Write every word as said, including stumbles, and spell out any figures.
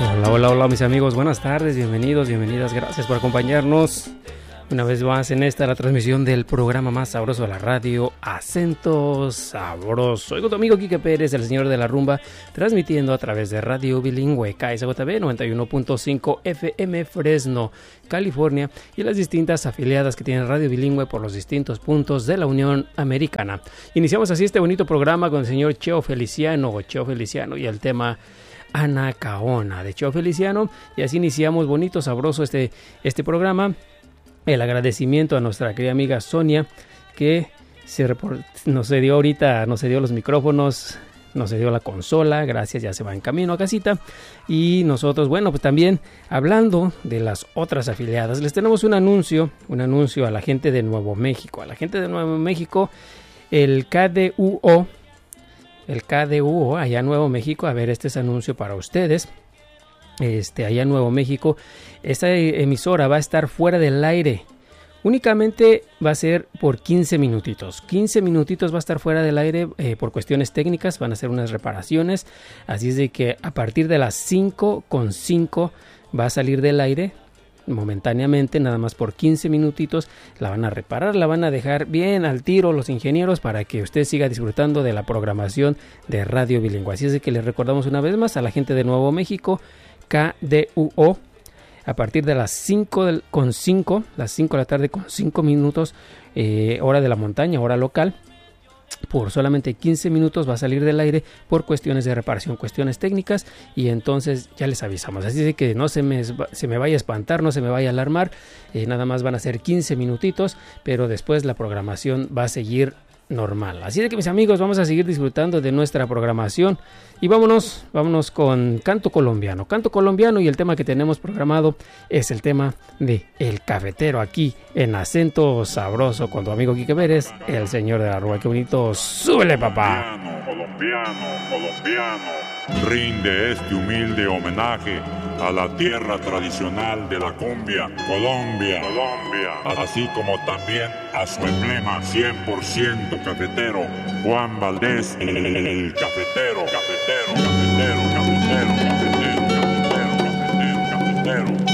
Hola, hola, hola mis amigos, buenas tardes, bienvenidos, bienvenidas, gracias por acompañarnos una vez más en esta la transmisión del programa más sabroso de la radio, Acento Sabroso. Soy tu amigo Quique Pérez, el señor de la rumba, transmitiendo a través de Radio Bilingüe K S J B noventa y uno punto cinco F M Fresno, California, y las distintas afiliadas que tienen Radio Bilingüe por los distintos puntos de la Unión Americana. Iniciamos así este bonito programa con el señor Cheo Feliciano, o Cheo Feliciano, y el tema Anacaona de Cheo Feliciano, y así iniciamos bonito, sabroso este, este programa. El agradecimiento a nuestra querida amiga Sonia, que se report- nos dio ahorita, nos dio los micrófonos, nos dio la consola, gracias, ya se va en camino a casita. Y nosotros, bueno, pues también hablando de las otras afiliadas, les tenemos un anuncio, un anuncio a la gente de Nuevo México, a la gente de Nuevo México, el K D U O, el K D U O, allá en Nuevo México. A ver, este es anuncio para ustedes. Este, allá en Nuevo México, esta emisora va a estar fuera del aire. Únicamente va a ser por quince minutitos. quince minutitos va a estar fuera del aire eh, por cuestiones técnicas. Van a hacer unas reparaciones. Así es de que a partir de las cinco con cinco va a salir del aire momentáneamente, nada más por quince minutitos. La van a reparar, la van a dejar bien al tiro los ingenieros para que usted siga disfrutando de la programación de Radio Bilingüe. Así es de que les recordamos una vez más a la gente de Nuevo México, K D U O, a partir de las cinco con cinco, las cinco de la tarde con cinco minutos, eh, hora de la montaña, hora local. Por solamente quince minutos va a salir del aire por cuestiones de reparación, cuestiones técnicas, y entonces ya les avisamos. Así de que no se me, se me vaya a espantar, no se me vaya a alarmar, eh, nada más van a ser quince minutitos, pero después la programación va a seguir normal. Así de que mis amigos, vamos a seguir disfrutando de nuestra programación y vámonos, vámonos con canto colombiano, canto colombiano, y el tema que tenemos programado es el tema de El Cafetero aquí en Acento Sabroso con tu amigo Quique Pérez, el señor de la rumba. Qué bonito, súbele papá. Colombiano, colombiano, rinde este humilde homenaje a la tierra tradicional de la cumbia, Colombia, Colombia, así como también a su emblema cien por ciento cafetero, Juan Valdés, el, el, el cafetero, cafetero, cafetero, cafetero, cafetero, cafetero, cafetero, cafetero.